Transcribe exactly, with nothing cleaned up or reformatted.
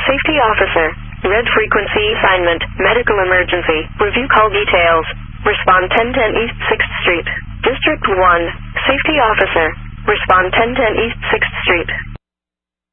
Safety officer. Red frequency assignment. Medical emergency. Review call details. Respond ten ten East sixth Street. District one. Safety officer. Respond ten ten East sixth Street.